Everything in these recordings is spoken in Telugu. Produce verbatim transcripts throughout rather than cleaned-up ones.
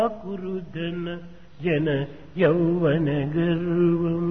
కురుదన జన యౌవన గర్వం.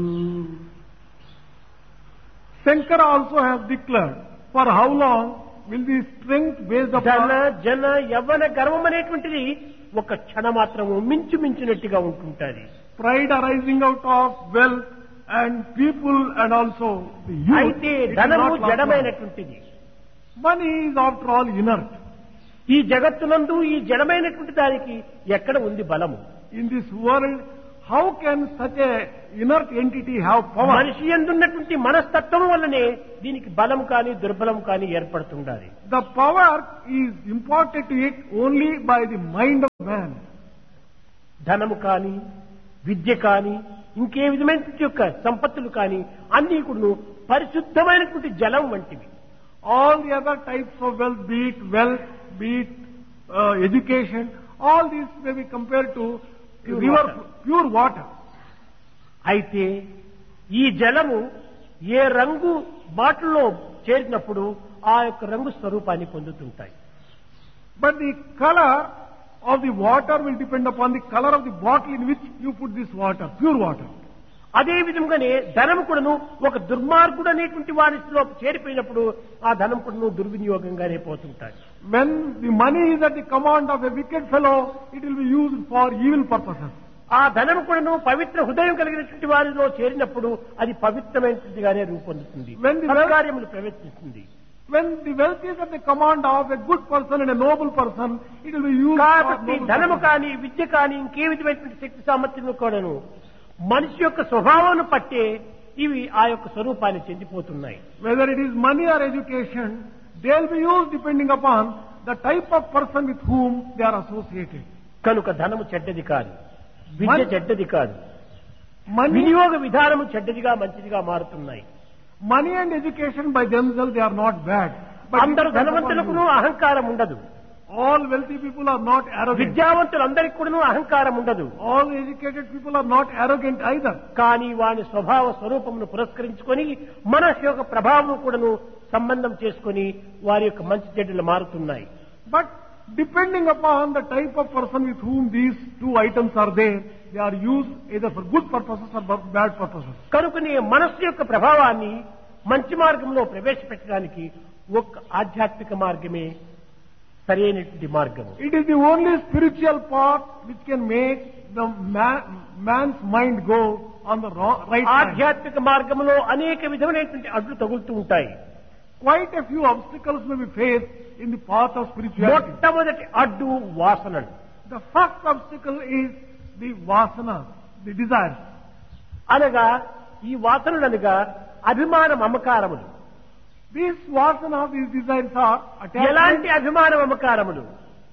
Shankara also has declared, for how long will the strength based ధన upon జన యవ్వన గర్వం అనేటువంటిది ఒక క్షణ మాత్రము మించు మించినట్టుగా ఉంటుంటది. pride arising out of wealth and people and also the youth? అయితే It is ధనము not last long. జడమైనటువంటిది. Money is after all inert. ఈ జగత్తునందు ఈ జడమైనటువంటి దానికి ఎక్కడ ఉంది బలము? In this world, how can such a inert entity have power? మనిషి యందున్నటువంటి మనస్తత్వం వల్లనే దీనికి బలం కానీ దుర్బలం కానీ ఏర్పడుతుండాలి. The power is imparted to it only by the mind of man. ధనము కానీ విద్య కానీ ఇంకే విధమైనటువంటి యొక్క సంపత్తులు కానీ అన్ని కూడా పరిశుద్ధమైనటువంటి జలం వంటివి. All the other types of wealth, be it wealth, be it uh, education, all these may be compared to Pure river, water. pure water. అయితే ఈ జలము ఏ రంగు బాటిల్లో చేరినప్పుడు ఆ యొక్క రంగు స్వరూపాన్ని పొందుతుంటాయి. But the color of the water will depend upon the color of the bottle in which you put this water, pure water. అదే విధంగానే ధనము కూడాను ఒక దుర్మార్గుడు అనేటువంటి వారిలో చేరిపోయినప్పుడు ఆ ధనం కూడాను దుర్వినియోగంగానే పోతుంటాయి. When the money is at the command of a wicked fellow, it will be used for evil purposes. ఆ ధనము కూడాను పవిత్ర హృదయం కలిగినటువంటి వారిలో చేరినప్పుడు అది పవిత్రమైనదిగానే రూపొందుతుంది. When the wealth- సత్కార్యములు ప్రవేశిస్తుంది. When the wealth is at the command of a good person and a noble person, it will be used for కాబట్టి noble ధనము purposes. కానీ విద్య కానీ ఇంకే విధమైనటువంటి శక్తి సామర్థ్యము కూడాను మనిషి యొక్క స్వభావాన్ని పట్టే ఇవి ఆ యొక్క స్వరూపాన్ని చెందిపోతున్నాయి. Whether it is money or education, they will be used depending upon the type of person with whom they are associated. కనుక ధనము చెడ్డది కాదు, విద్య మన- చెడ్డది కాదు, Money, వినియోగ విధానము చెడ్డదిగా మంచిదిగా మారుతున్నాయి. money and education by themselves, they are not bad. But అందరు it depends upon ధనవంతులకును you. అహంకారం ఉండదు. All wealthy people are not arrogant. విద్యావంతులందరికీ కూడాను అహంకారం ఉండదు. All educated people are not arrogant either. కానీ వాని స్వభావ స్వరూపమును పురస్కరించుకొని మనసు యొక్క ప్రభావం కూడాను సంబంధం చేసుకొని వారి యొక్క మంచి చెడ్డలు మారుతున్నాయి. But depending upon the type of person with whom these two items are there, they are used either for good purposes or for bad purposes. కనుకనే మనస్సు యొక్క ప్రభావాన్ని మంచి మార్గంలో ప్రవేశపెట్టడానికి ఒక్క ఆధ్యాత్మిక మార్గమే సరైనటువంటి మార్గము. It is the only spiritual path which can make the man, man's mind go on the wrong, right track. ఆధ్యాత్మిక మార్గంలో అనేక విధమైనటువంటి అడ్లు తగులుతూ ఉంటాయి. Quite a few obstacles may be faced in the path of spirituality. మొట్టమొదటి అడ్డు వాసనలు. The first obstacle is the vasana, the desires. అనగా ఈ వాసనలు అనగా అభిమాన మమకారములు. These vasana, these desires are ఎలాంటి attachment, అభిమాన మమకారములు?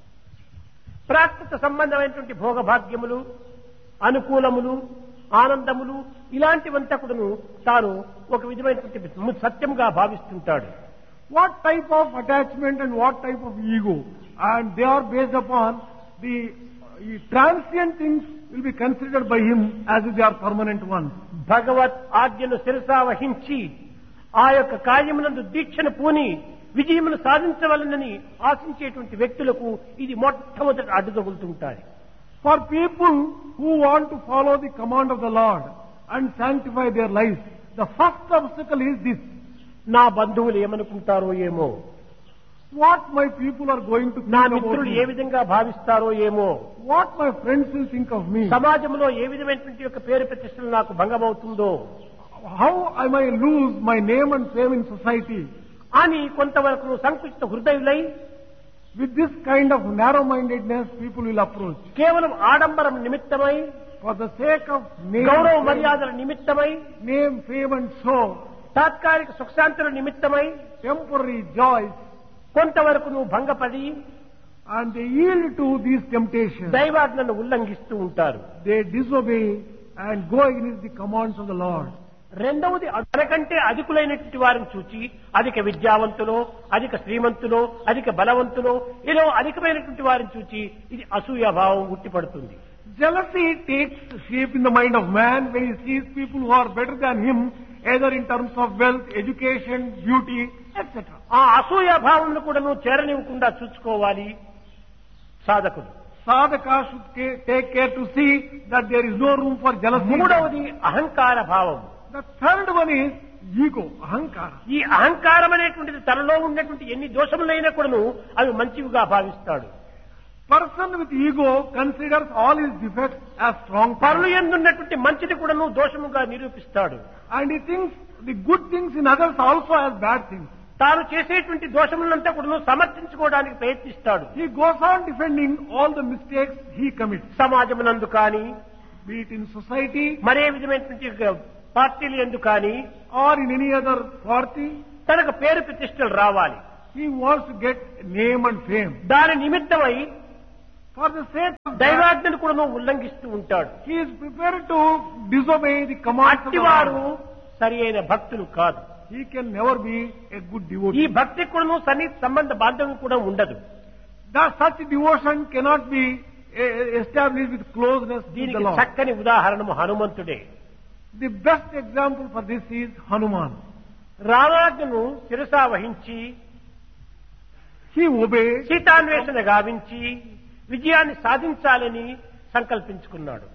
ప్రాకృత సంబంధమైనటువంటి భోగభాగ్యములు, అనుకూలములు, ఆనందములు ఇలాంటివంతా కూడాను తాను ఒక విధమైనటువంటి సత్యంగా భావిస్తుంటాడు. what type of attachment and what type of ego, and they are based upon the uh, transient things will be considered by him as if they are permanent ones. భగవత్ ఆజ్ఞను శిరసా వహించి ఆ యొక్క కార్యమునందు దీక్షను పూని విజయమును సాధించవలనని ఆశించేటువంటి వ్యక్తులకు ఇది మొట్టమొదటి అడ్డు తగులుతుంటాయి. For people who want to follow the command of the Lord and sanctify their lives, the first obstacle is this. నా బంధువులు ఏమనుకుంటారో ఏమో, What my people are going to నా think about మిత్రులు ఏ me, విధంగా భావిస్తారో ఏమో, what my friends will think of me, సమాజంలో ఏ విధమైనటువంటి యొక్క పేరు ప్రతిష్టలు నాకు భంగమవుతుందో how I may lose my name and fame in society. అని కొంతవరకు సంకుచిత హృదయులై With this kind of narrow-mindedness, people will approach. కేవలం ఆడంబరం నిమిత్తమై, For the sake of name, గౌరవ fame, మర్యాదల నిమిత్తమై, name, fame and show, తాత్కాలిక సుఖశాంతుల నిమిత్తమై temporary joys, కొంతవరకు నువ్వు భంగపడి and they yield to these temptations. దైవాజ్ఞను ఉల్లంఘిస్తూ ఉంటారు. They disobey and go against the commands of the Lord. రెండవది తనకంటే అధికులైనటువంటి వారిని చూచి అధిక విద్యావంతులో, అధిక శ్రీమంతులో, అధిక బలవంతులో ఇలా అధికమైనటువంటి వారిని చూచి ఇది అసూయాభావం ఉట్టిపడుతుంది. Jealousy takes shape in the mind of man when he sees people who are better than him, either in terms of wealth, education, beauty, et cetera. ఆ అసూయాభావం కూడాను చేరనివ్వకుండా చూసుకోవాలి సాధకులు. sadhaka should ca- take care to see that there is no room for jealousy. మూడవది అహంకార భావం. The third one is ego, ahankara. ఈ అహంకారం అనేటువంటిది తనలో ఉన్నటువంటి ఎన్ని దోషములైనా కూడాను అవి మంచివిగా భావిస్తాడు. Person with ego considers all his defects as strong పరులు points. ఎందున్నటువంటి మంచిది కూడాను దోషముగా నిరూపిస్తాడు. And he thinks the good things in others also as bad things. తాను చేసేటువంటి దోషములంతా కూడాను సమర్థించుకోవడానికి ప్రయత్నిస్తాడు. He goes on defending all the mistakes he commits. సమాజమునందు కానీ Be it in society మరే విధమైనటువంటి పార్టీలు ఎందు కానీ or in any other party, తనకు పేరు ప్రతిష్టలు రావాలి. he wants to get name and fame. దాని నిమిత్తమై For the sake of that, దైవాజ్ఞను కూడాను ఉల్లంఘిస్తూ ఉంటాడు. he is prepared to disobey the commands of the అట్టివారు Lord. సరి అయిన భక్తులు కాదు. He can never be a good ఈ devotee. భక్తి కూడాను సన్నిహిత సంబంధ బాంధవ్యం కూడా ఉండదు. That such devotion cannot be eh, established with closeness with the దీనికి Lord. చక్కని ఉదాహరణము హనుమంతుడే. The best example for this is Hanuman. రామాజ్ఞను శిరసా వహించి He obeyed, సీతాన్వేషణ గావించి విజయాన్ని సాధించాలని సంకల్పించుకున్నాడు.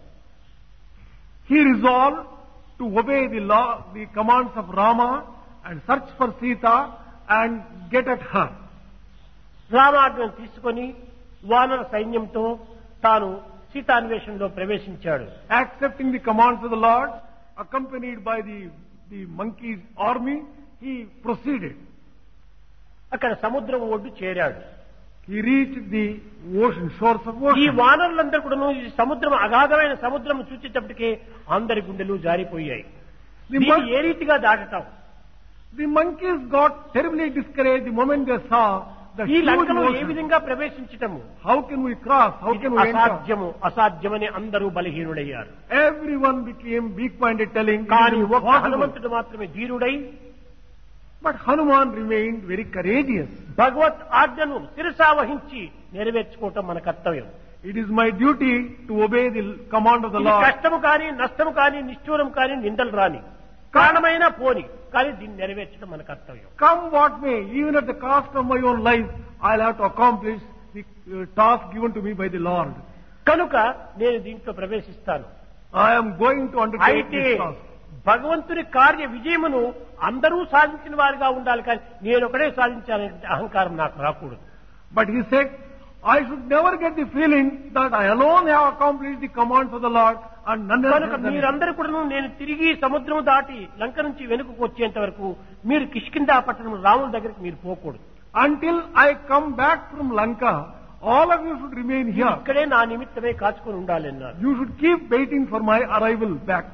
he resolved to obey the law, the commands of Rama and search for Sita and get at her. రామాజ్ఞను తీసుకొని వానర సైన్యంతో తాను సీతాన్వేషణలో ప్రవేశించాడు. Accepting the commands of the Lord, accompanied by the, the monkey's army, he proceeded. అక్కడ సముద్రం ఒడ్డు చేరాడు. He reached the ocean, shores of ఈ ocean. వానరులందరూ కూడా ఈ సముద్రం అగాధమైన సముద్రం చూచేటప్పటికే అందరి గుండెలు జారిపోయాయి. The, దీన్ని mon- ఏ రీతిగా దాటతాం? the monkeys got terribly discouraged the moment they saw the ఈ huge లంకలో ఏ ocean. విధంగా ప్రవేశించటము? How can we cross? How ఇది can we enter? అసాధ్యము అసాధ్యమని అందరూ బలహీనుడయ్యారు. Everyone became weak-minded, telling, "It కానీ is ఒక్క impossible." హనుమంతుడు మాత్రమే ధీరుడై But Hanuman remained very courageous. భగవత్ ఆజ్ఞను శిరసా వహించి నెరవేర్చుకోవటం మన కర్తవ్యం. It is my duty to obey the command of the ఇది Lord. కష్టము కానీ నష్టము కానీ నిష్ఠూరం కానీ నిందలు రాని కారణమైన పోని కానీ దీన్ని నెరవేర్చడం మన కర్తవ్యం. Come what may, even at the cost of my own life, I'll have to accomplish the uh, task given to me by the Lord. కనుక నేను దీంట్లో ప్రవేశిస్తాను. I am going to undertake అయితే this task. భగవంతుని కార్య విజయమును అందరూ సాధించిన వారిగా ఉండాలి కానీ నేను ఒకడే సాధించాలనే అహంకారం నాకు రాకూడదు. But he said, I should never get the feeling that I alone have accomplished the commands of the Lord and none else కనుక has done it. మీరందరూ కూడా నేను తిరిగి సముద్రం దాటి లంక నుంచి వెనుకకు వచ్చేంత వరకు మీరు కిష్కిందా పట్టణం రాముల దగ్గరికి మీరు పోకూడదు. Until I come back from Lanka, all of you should remain here. ఇక్కడే నా నిమిత్తమే కాచుకొని ఉండాలి అన్నారు. You should keep waiting for my arrival back.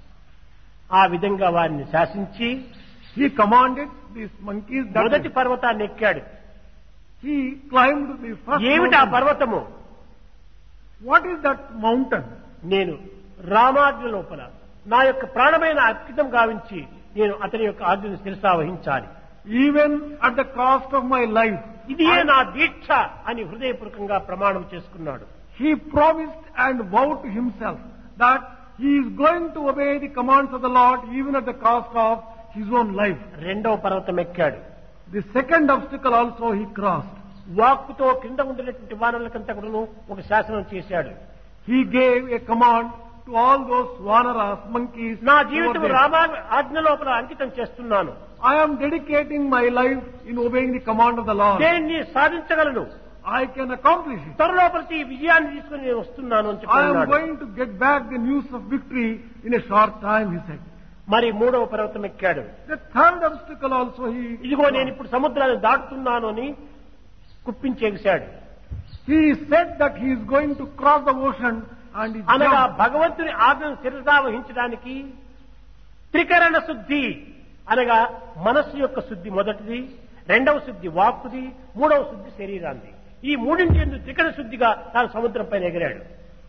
ఆ విధంగా వారిని శాసించి He commanded these monkeys that మొదటి పర్వతాన్ని ఎక్కాడు. he climbed the first ఏమిటి ఆ mountain. పర్వతము? What is that mountain? నేను రామాజ్ఞ లోపల నా యొక్క ప్రాణమైన అర్పితం గావించి నేను అతని యొక్క ఆజ్ఞను శిరసా వహించాలి. Even at the cost of my life, ఇదియే నా దీక్ష అని హృదయపూర్వకంగా ప్రమాణం చేసుకున్నాడు. he promised and vowed to himself that he is going to obey the commands of the Lord even at the cost of his own life. రెండవ పర్వతం ఎక్కాడు. The second obstacle also he crossed. వాక్కుతో కింద ఉండినటువంటి వానరులకంతా కూడాను ఒక శాసనం చేశాడు. He gave a command to all those vanaras, monkeys. నా who were జీవితం there. రామా ఆజ్ఞ లోపల అంకితం చేస్తున్నాను. I am dedicating my life in obeying the command of the Lord. దేన్ని సాధించగలను, I can accomplish it. త్వరలో ప్రతి విజయాన్ని తీసుకుని నేను వస్తున్నాను అని I am చెప్పన్నాడు. going to get back the news of victory in a short time, he said. మరి మూడవ పర్వతం ఎక్కాడు. The third obstacle also he ఇదిగో నేను ఇప్పుడు సముద్రాన్ని దాటుతున్నాను అని కుప్పించేశాడు. he said that he is going to cross the ocean and he అనగా jumped. భగవంతుని ఆజ్ఞను శిరసా వహించడానికి త్రికరణ శుద్ధి అనగా మనస్సు యొక్క శుద్ధి మొదటిది, రెండవ శుద్ధి వాక్కుది, మూడవ శుద్ధి శరీరాన్ని. ఈ మూడింటి ఎందు త్రికరణ శుద్ధిగా తాను సముద్రం పైన ఎగిరాడు.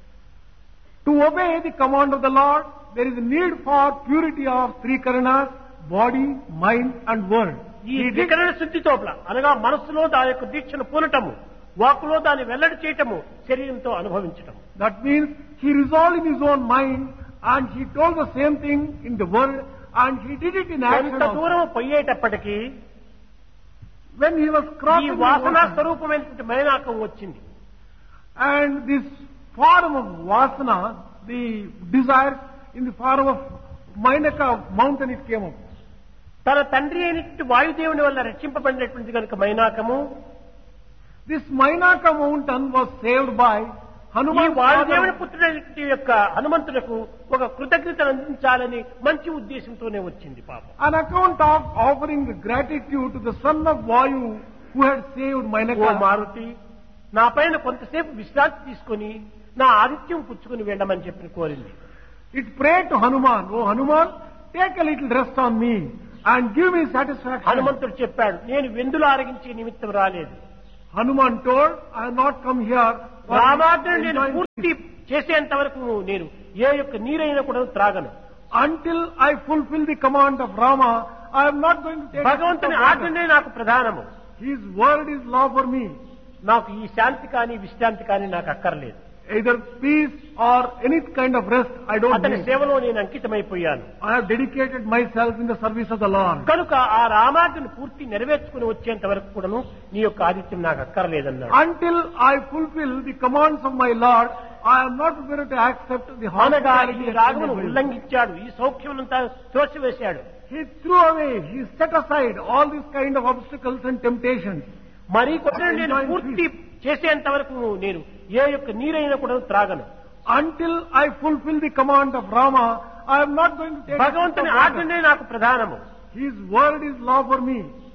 To obey the command of the Lord, there is a need for purity of three karanas, body, mind and word. ఈ He did, త్రికరణ శుద్ధి తోపల అనగా మనస్సులో దాని యొక్క దీక్షను పూనటము, వాక్కులో దాన్ని వెల్లడి చేయటము, శరీరంతో అనుభవించటము. that means he resolved in his own mind and he told the same thing in the word and he did it in action కొంత also. దూరం పోయేటప్పటికీ When he was ఈ crossing the వాసనా ocean, స్వరూపమైనటువంటి మైనాకం వచ్చింది. And this form of vasana, the desire, in the form of Mainaka mountain it came up. తన తండ్రి అయినటువంటి వాయుదేవుని వల్ల రక్షింపబడినటువంటి కనుక మైనాకము, This Mainaka mountain was saved by ఈ Hanuman. వాయుదేవుని పుత్రుడి యొక్క హనుమంతులకు ఒక కృతజ్ఞతను అందించాలని మంచి ఉద్దేశంతోనే వచ్చింది పాపం. On account of offering the gratitude to the son of Vayu who had saved oh Mainaka. Maruti, నా పైన కొంతసేపు విశ్రాంతి తీసుకొని నా ఆదిత్యం పుచ్చుకొని వెళ్ళమని చెప్పి కోరింది. It prayed to Hanuman, "Oh Hanuman, take a little rest on me and give me satisfaction." హనుమంతుడు చెప్పాడు, నేను వెందులు ఆరగించే నిమిత్తం రాలేదు. Hanuman told, "I have not come here for రామాజ్ఞను నేను enjoying పూర్తి చేసేంత వరకు నేను ఏ యొక్క నీరైనా కూడా త్రాగను. until I fulfill the command of Rama. I am not going to take భగవంతుని a sip of ఆజ్ఞనే నాకు ప్రధానము. water. His word is law for me. నాకు ఈ శాంతి కానీ విశ్రాంతి కానీ నాకు అక్కర్లేదు. Either peace or any kind of rest I don't అతని need. సేవలో నేను అంకితమైపోయాను. I have dedicated myself in the service of the Lord. కనుక ఆ రామాజ్ఞను పూర్తి నెరవేర్చుకుని వచ్చేంత వరకు కూడాను నీ యొక్క ఆదిత్యం నాకు అక్కర్లేదన్నాడు. Until I fulfill the commands of my Lord, I am not prepared to accept the అనగా hospitality ఈ extended రాగమును by you. ఉల్లంఘించాడు, ఈ సౌఖ్యమునంతా తోసివేశాడు. He threw away, he set aside all these kind of obstacles and temptations. మరీ కొద్ది నేను పూర్తి చేసేంత వరకు నేను ఏ యొక్క నీరైనా కూడా త్రాగను. Until I fulfill the command of Rama, I am not going to take a sip of భగవంతుని water. ఆజ్ఞనే నాకు ప్రధానము. His word is law for me.